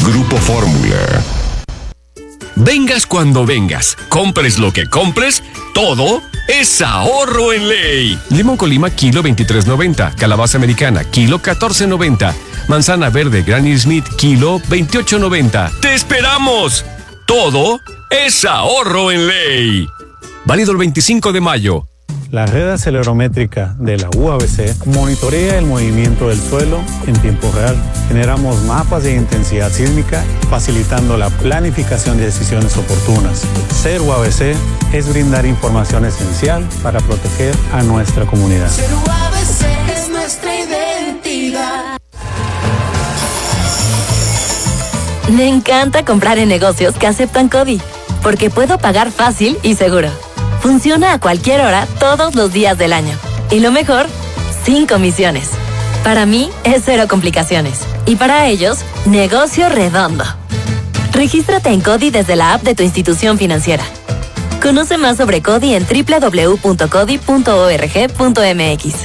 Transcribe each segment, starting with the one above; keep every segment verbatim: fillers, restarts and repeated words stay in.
Grupo Fórmula. Vengas cuando vengas, compres lo que compres, todo es ahorro en ley. Limón Colima, kilo veintitrés noventa. Calabaza americana, kilo catorce noventa. Manzana verde Granny Smith, kilo veintiocho noventa. ¡Te esperamos! Todo es ahorro en ley. Válido el veinticinco de mayo. La red acelerométrica de la U A B C monitorea el movimiento del suelo en tiempo real. Generamos mapas de intensidad sísmica, facilitando la planificación de decisiones oportunas. Ser U A B C es brindar información esencial para proteger a nuestra comunidad. Ser U A B C es nuestra identidad. Me encanta comprar en negocios que aceptan CODI, porque puedo pagar fácil y seguro. Funciona a cualquier hora, todos los días del año. Y lo mejor, sin comisiones. Para mí, es cero complicaciones. Y para ellos, negocio redondo. Regístrate en CODI desde la app de tu institución financiera. Conoce más sobre CODI en doble u doble u doble u punto codi punto org punto m x.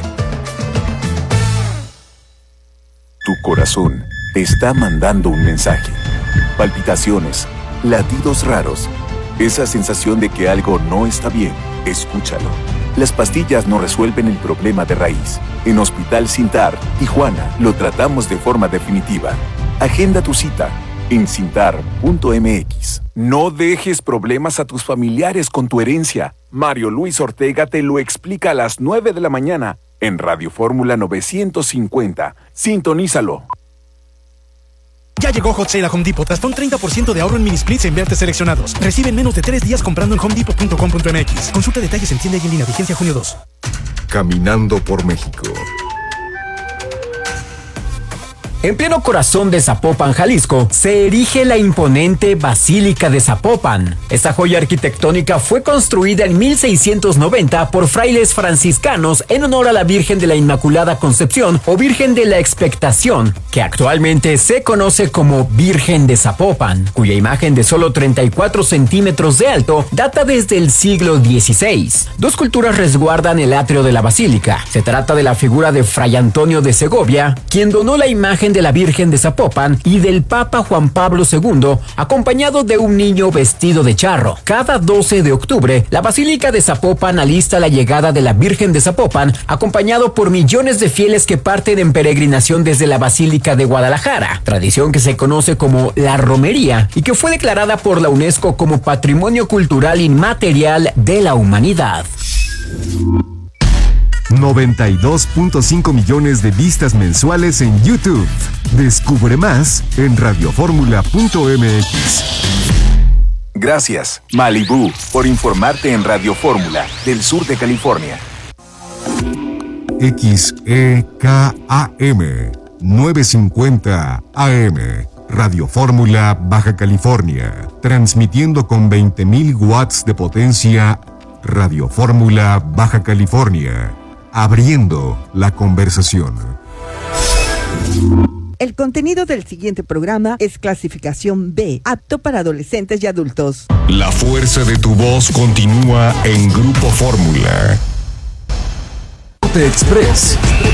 Tu corazón te está mandando un mensaje. Palpitaciones, latidos raros. Esa sensación de que algo no está bien, escúchalo. Las pastillas no resuelven el problema de raíz. En Hospital Sintar, Tijuana, lo tratamos de forma definitiva. Agenda tu cita en sintar punto m x. No dejes problemas a tus familiares con tu herencia. Mario Luis Ortega te lo explica a las nueve de la mañana en Radio Fórmula novecientos cincuenta. Sintonízalo. Ya llegó Hot Sale a Home Depot. Hasta un treinta por ciento de ahorro en mini splits en vertes seleccionados. Recibe en menos de tres días comprando en home depot punto com punto m x. Consulta detalles en tienda y en línea. Vigencia junio dos. Caminando por México. En pleno corazón de Zapopan, Jalisco, se erige la imponente Basílica de Zapopan. Esta joya arquitectónica fue construida en mil seiscientos noventa por frailes franciscanos en honor a la Virgen de la Inmaculada Concepción o Virgen de la Expectación, que actualmente se conoce como Virgen de Zapopan, cuya imagen de solo treinta y cuatro centímetros de alto data desde el siglo dieciséis. Dos culturas resguardan el atrio de la basílica. Se trata de la figura de Fray Antonio de Segovia, quien donó la imagen de la Virgen de Zapopan, y del Papa Juan Pablo segundo, acompañado de un niño vestido de charro. Cada doce de octubre, la Basílica de Zapopan alista la llegada de la Virgen de Zapopan, acompañado por millones de fieles que parten en peregrinación desde la Basílica de Guadalajara, tradición que se conoce como la romería y que fue declarada por la UNESCO como Patrimonio Cultural Inmaterial de la Humanidad. noventa y dos punto cinco millones de vistas mensuales en YouTube. Descubre más en radio fórmula punto m x. Gracias, Malibú, por informarte en Radio Fórmula del sur de California. X E K A M novecientos cincuenta A M. Radio Fórmula Baja California. Transmitiendo con veinte mil watts de potencia. Radio Fórmula Baja California. Abriendo la conversación. El contenido del siguiente programa es clasificación B, apto para adolescentes y adultos. La fuerza de tu voz continúa en Grupo Fórmula. Norte Express.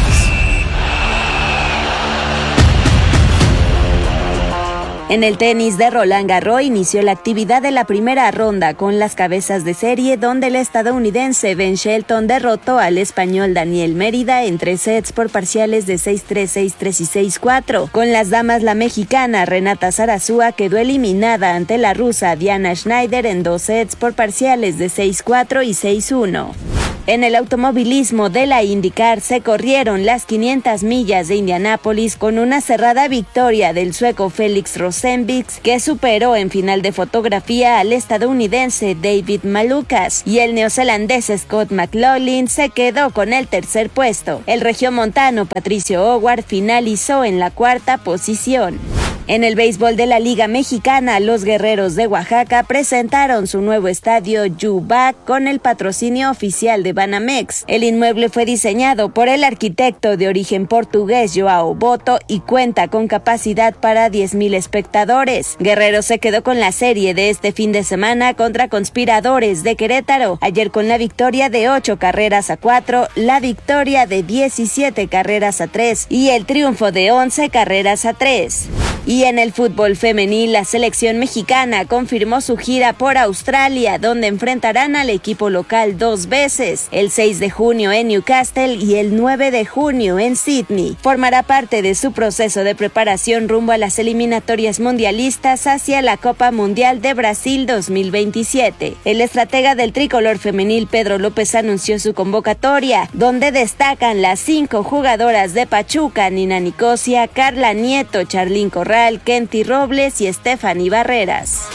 En el tenis de Roland Garros inició la actividad de la primera ronda con las cabezas de serie, donde el estadounidense Ben Shelton derrotó al español Daniel Mérida en tres sets por parciales de seis tres, seis tres y seis cuatro. Con las damas, la mexicana Renata Zarazúa quedó eliminada ante la rusa Diana Schneider en dos sets por parciales de seis cuatro y seis uno. En el automovilismo de la IndyCar se corrieron las quinientas millas de Indianápolis con una cerrada victoria del sueco Félix Rosenqvist, que superó en final de fotografía al estadounidense David Malukas, y el neozelandés Scott McLaughlin se quedó con el tercer puesto. El regiomontano Patricio Howard finalizó en la cuarta posición. En el béisbol de la Liga Mexicana, los Guerreros de Oaxaca presentaron su nuevo estadio Yubac con el patrocinio oficial de Banamex. El inmueble fue diseñado por el arquitecto de origen portugués Joao Boto y cuenta con capacidad para diez mil espectadores. Guerrero se quedó con la serie de este fin de semana contra Conspiradores de Querétaro, ayer con la victoria de ocho carreras a cuatro, la victoria de diecisiete carreras a tres y el triunfo de once carreras a tres. Y en el fútbol femenil, la selección mexicana confirmó su gira por Australia, donde enfrentarán al equipo local dos veces, el seis de junio en Newcastle y el nueve de junio en Sydney. Formará parte de su proceso de preparación rumbo a las eliminatorias mundialistas hacia la Copa Mundial de Brasil dos mil veintisiete. El estratega del tricolor femenil Pedro López anunció su convocatoria, donde destacan las cinco jugadoras de Pachuca: Nina Nicosia, Carla Nieto, Charlín Corral, Kenty Robles y Stephanie Barreras.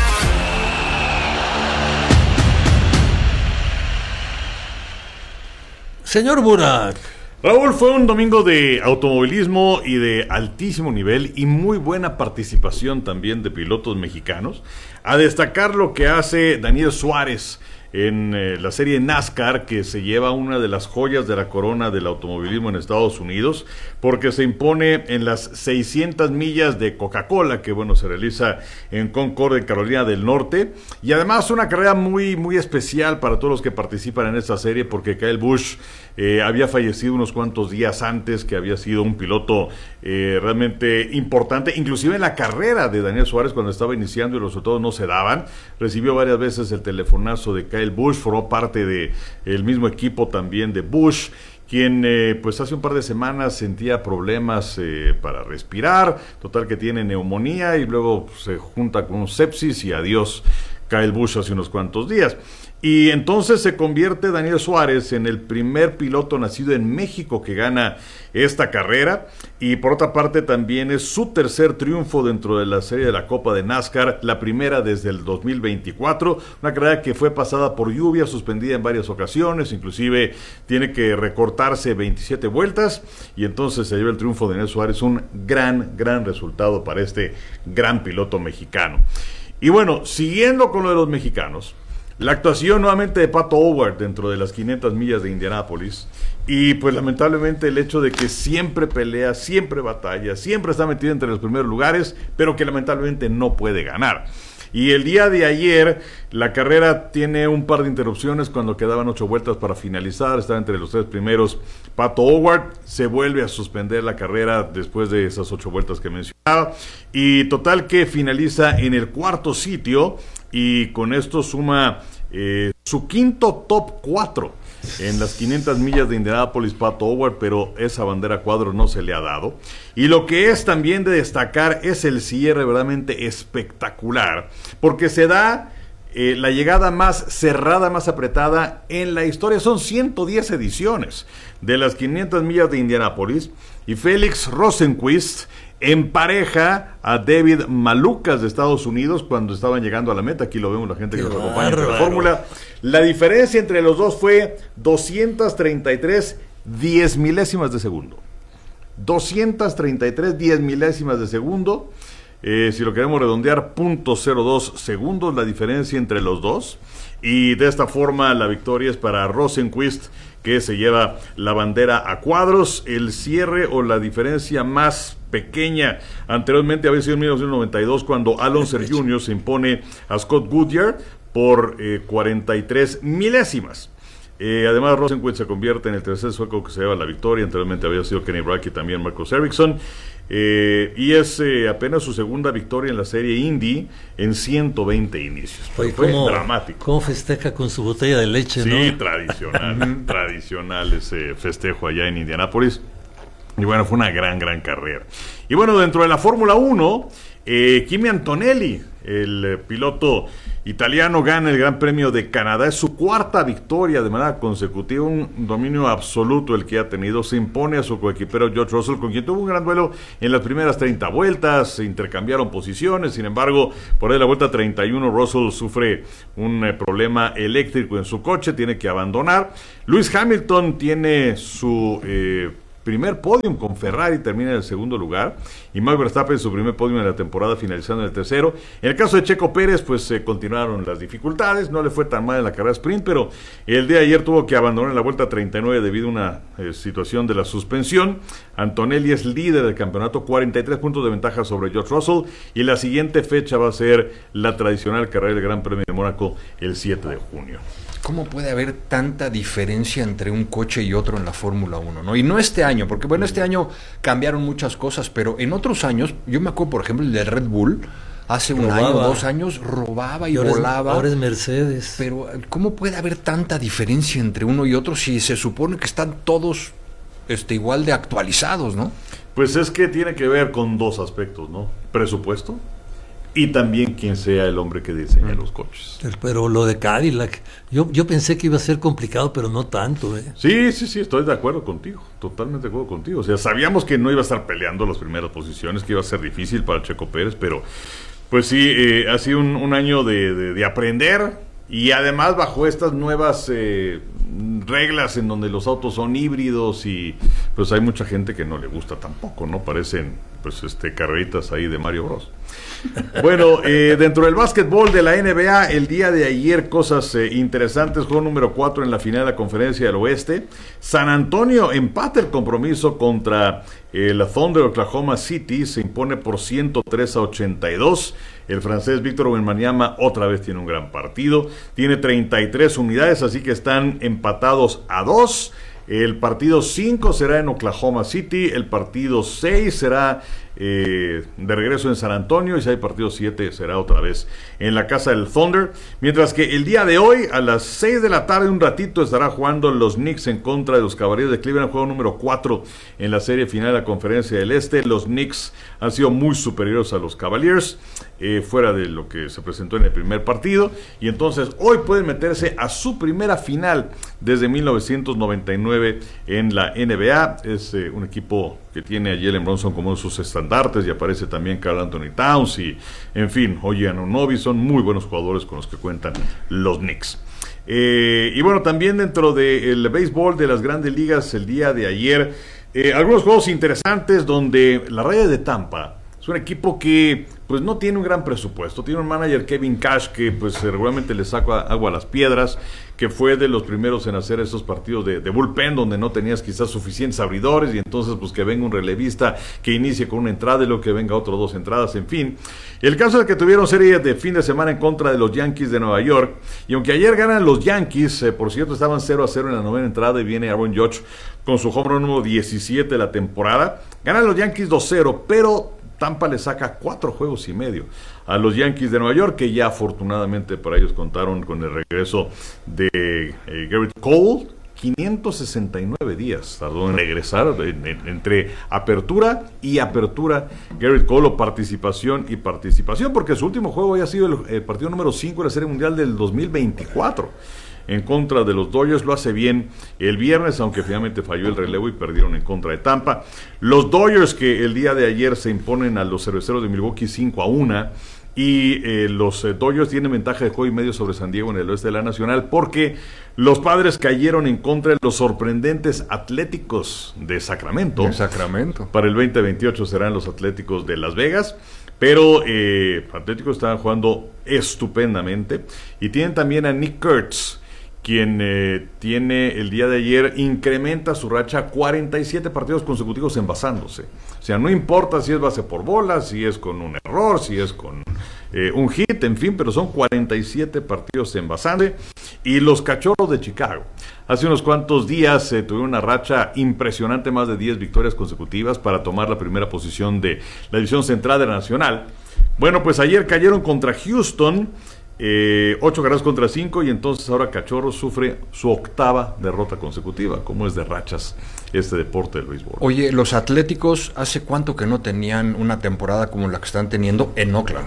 Señor Burak. Raúl, fue un domingo de automovilismo y de altísimo nivel y muy buena participación también de pilotos mexicanos. A destacar lo que hace Daniel Suárez en eh, la serie NASCAR, que se lleva una de las joyas de la corona del automovilismo en Estados Unidos, porque se impone en las seiscientas millas de Coca-Cola, que bueno, se realiza en Concord, en Carolina del Norte, y además una carrera muy, muy especial para todos los que participan en esta serie, porque Kyle Busch eh, había fallecido unos cuantos días antes, que había sido un piloto eh, realmente importante, inclusive en la carrera de Daniel Suárez cuando estaba iniciando y los resultados no se daban, recibió varias veces el telefonazo de Kyle Busch, formó parte de el mismo equipo también de Busch, quien eh, pues hace un par de semanas sentía problemas eh, para respirar, total que tiene neumonía y luego pues, se junta con un sepsis y adiós Kyle Busch hace unos cuantos días. Y entonces se convierte Daniel Suárez en el primer piloto nacido en México que gana esta carrera, y por otra parte también es su tercer triunfo dentro de la serie de la Copa de NASCAR, la primera desde el dos mil veinticuatro, una carrera que fue pasada por lluvia, suspendida en varias ocasiones, inclusive tiene que recortarse veintisiete vueltas, y entonces se lleva el triunfo de Daniel Suárez, un gran, gran resultado para este gran piloto mexicano. Y bueno, siguiendo con lo de los mexicanos, la actuación nuevamente de Pato O'Ward dentro de las quinientas millas de Indianápolis, y pues lamentablemente el hecho de que siempre pelea, siempre batalla, siempre está metido entre los primeros lugares, pero que lamentablemente no puede ganar. Y el día de ayer la carrera tiene un par de interrupciones cuando quedaban ocho vueltas para finalizar, estaba entre los tres primeros Pato O'Ward, se vuelve a suspender la carrera después de esas ocho vueltas que mencionaba, y total que finaliza en el cuarto sitio, y con esto suma eh, su quinto top cuatro en las quinientas millas de Indianápolis, Pato O'Ward, pero esa bandera cuadro no se le ha dado. Y lo que es también de destacar es el cierre verdaderamente espectacular, porque se da eh, la llegada más cerrada, más apretada en la historia. Son ciento diez ediciones de las quinientas millas de Indianápolis, y Félix Rosenqvist empareja a David Malukas de Estados Unidos cuando estaban llegando a la meta. Aquí lo vemos, la gente que nos acompaña en la fórmula. La diferencia entre los dos fue doscientas treinta y tres diez milésimas de segundo. doscientas treinta y tres diez milésimas de segundo. Eh, si lo queremos redondear, punto cero dos segundos la diferencia entre los dos. Y de esta forma la victoria es para Rosenqvist, que se lleva la bandera a cuadros. El cierre o la diferencia más pequeña anteriormente había sido en mil novecientos noventa y dos, cuando Alonso junior se impone a Scott Goodyear por eh, cuarenta y tres milésimas. Eh, además, Rosenqvist se convierte en el tercer sueco que se lleva la victoria. Anteriormente había sido Kenny Brack y también Marcus Ericsson. Eh, y es eh, apenas su segunda victoria en la serie Indy en ciento veinte inicios. Oye, fue ¿cómo, dramático. ¿Cómo festeja con su botella de leche? Sí, ¿no? tradicional, tradicional ese festejo allá en Indianápolis. Y bueno, fue una gran, gran carrera. Y bueno, dentro de la Fórmula uno, eh, Kimi Antonelli, el eh, piloto italiano, gana el Gran Premio de Canadá. Es su cuarta victoria de manera consecutiva, un dominio absoluto el que ha tenido. Se impone a su coequipero George Russell, con quien tuvo un gran duelo en las primeras treinta vueltas, se intercambiaron posiciones. Sin embargo, por ahí la vuelta treinta y uno, Russell sufre un eh, problema eléctrico en su coche, tiene que abandonar. Lewis Hamilton tiene su eh, primer podium con Ferrari, termina en el segundo lugar, y Max Verstappen su primer podium en la temporada, finalizando en el tercero. En el caso de Checo Pérez, pues eh, continuaron las dificultades, no le fue tan mal en la carrera sprint, pero el día de ayer tuvo que abandonar en la vuelta treinta y nueve debido a una eh, situación de la suspensión. Antonelli es líder del campeonato, cuarenta y tres puntos de ventaja sobre George Russell, y la siguiente fecha va a ser la tradicional carrera del Gran Premio de Mónaco el siete de junio. ¿Cómo puede haber tanta diferencia entre un coche y otro en la Fórmula uno, ¿no? Y no este año, porque bueno, este año cambiaron muchas cosas, pero en otros años, yo me acuerdo, por ejemplo, el de Red Bull, hace un robaba. año, dos años, robaba y, y ahora volaba. Es, ahora es Mercedes. Pero, ¿cómo puede haber tanta diferencia entre uno y otro si se supone que están todos este, igual de actualizados, ¿no? Pues es que tiene que ver con dos aspectos, ¿no? Presupuesto y también quién sea el hombre que diseña mm. los coches. Pero lo de Cadillac, yo, yo pensé que iba a ser complicado, pero no tanto, ¿eh? Sí, sí, sí, estoy de acuerdo contigo, totalmente de acuerdo contigo. O sea, sabíamos que no iba a estar peleando las primeras posiciones, que iba a ser difícil para Checo Pérez, pero pues sí, eh, ha sido un, un año de, de, de aprender y además bajo estas nuevas eh, reglas en donde los autos son híbridos y pues hay mucha gente que no le gusta tampoco, ¿no? Parecen pues este carreritas ahí de Mario Bros. Bueno, eh, dentro del básquetbol de la N B A, el día de ayer cosas eh, interesantes, juego número cuatro en la final de la Conferencia del Oeste. San Antonio empata el compromiso contra el Thunder Oklahoma City, se impone por ciento tres a ochenta y dos. El francés Víctor Wembanyama otra vez tiene un gran partido, tiene treinta y tres unidades, así que están empatados a dos. El partido cinco será en Oklahoma City, el partido seis será eh, de regreso en San Antonio y si hay partido siete será otra vez en la casa del Thunder, mientras que el día de hoy a las seis de la tarde un ratito estará jugando los Knicks en contra de los Cavaliers de Cleveland, juego número cuatro en la serie final de la Conferencia del Este. Los Knicks han sido muy superiores a los Cavaliers, eh, fuera de lo que se presentó en el primer partido, y entonces hoy pueden meterse a su primera final desde mil novecientos noventa y nueve en la N B A. Es eh, un equipo que tiene a Jalen Brunson como uno de sus estandartes y aparece también Karl Anthony Towns y, en fin, Oye Anunoby, son muy buenos jugadores con los que cuentan los Knicks. Eh, y bueno, también dentro del béisbol de las grandes ligas el día de ayer, eh, algunos juegos interesantes donde la Raya de Tampa es un equipo que pues no tiene un gran presupuesto, tiene un manager Kevin Cash que pues regularmente le saca agua a las piedras, que fue de los primeros en hacer esos partidos de, de bullpen donde no tenías quizás suficientes abridores y entonces pues que venga un relevista que inicie con una entrada y luego que venga otro dos entradas, en fin. El caso es que tuvieron serie de fin de semana en contra de los Yankees de Nueva York y aunque ayer ganan los Yankees, eh, por cierto estaban cero a cero en la novena entrada y viene Aaron Judge con su home run número diecisiete de la temporada, ganan los Yankees dos cero, pero Tampa le saca cuatro juegos y medio a los Yankees de Nueva York, que ya afortunadamente para ellos contaron con el regreso de eh, Garrett Cole. quinientos sesenta y nueve días tardó en regresar en, en, entre apertura y apertura Garrett Cole, o participación y participación, porque su último juego había sido el, el partido número cinco de la Serie Mundial del dos mil veinticuatro en contra de los Dodgers. Lo hace bien el viernes, aunque finalmente falló el relevo y perdieron en contra de Tampa. Los Dodgers, que el día de ayer se imponen a los Cerveceros de Milwaukee cinco a uno, y eh, los eh, Dodgers tienen ventaja de juego y medio sobre San Diego en el oeste de la Nacional, porque los Padres cayeron en contra de los sorprendentes Atléticos de Sacramento. De Sacramento. Para el veinte veintiocho serán los Atléticos de Las Vegas. Pero eh, Atléticos estaban jugando estupendamente. Y tienen también a Nick Kurtz, quien eh, tiene el día de ayer, incrementa su racha a cuarenta y siete partidos consecutivos envasándose. O sea, no importa si es base por bola, si es con un error, si es con eh, un hit, en fin, pero son cuarenta y siete partidos envasándose. Y los Cachorros de Chicago, hace unos cuantos días eh, tuvieron una racha impresionante, más de diez victorias consecutivas para tomar la primera posición de la división central de la Nacional. Bueno, pues ayer cayeron contra Houston, Eh, ocho carreras contra cinco, y entonces ahora Cachorros sufre su octava derrota consecutiva. ¿Cómo es de rachas este deporte del béisbol? Oye, los Atléticos, ¿hace cuánto que no tenían una temporada como la que están teniendo en Oakland?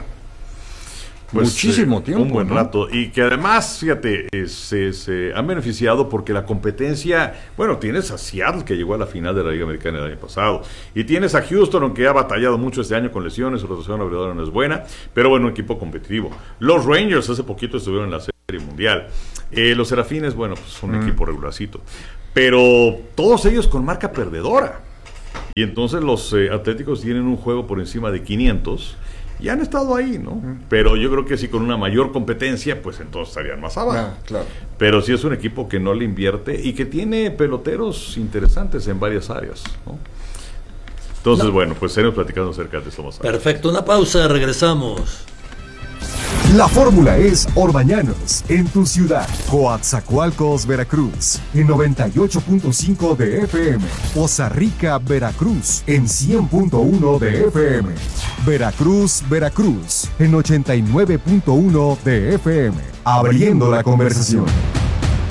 Pues, muchísimo eh, tiempo, un buen ¿no? rato, y que además, fíjate, eh, se, se han beneficiado porque la competencia, bueno, tienes a Seattle, que llegó a la final de la Liga Americana el año pasado, y tienes a Houston, aunque ha batallado mucho este año con lesiones, su rotación abridora no es buena, pero bueno, un equipo competitivo. Los Rangers hace poquito estuvieron en la Serie Mundial. Eh, los Serafines, bueno, pues son un mm. equipo regularcito, pero todos ellos con marca perdedora, y entonces los eh, Atléticos tienen un juego por encima de quinientos, y han estado ahí, ¿no? Uh-huh. Pero yo creo que sí, con una mayor competencia, pues entonces estarían más abajo. Ah, claro. Pero sí es un equipo que no le invierte y que tiene peloteros interesantes en varias áreas, ¿no? Entonces, no. bueno, pues seguimos platicando acerca de esto más tarde. Perfecto, una pausa, regresamos. La fórmula es Orbañanos, en tu ciudad. Coatzacoalcos, Veracruz, en noventa y ocho punto cinco de F M. Poza Rica, Veracruz, en cien punto uno de F M. Veracruz, Veracruz, en ochenta y nueve punto uno de F M. Abriendo la conversación.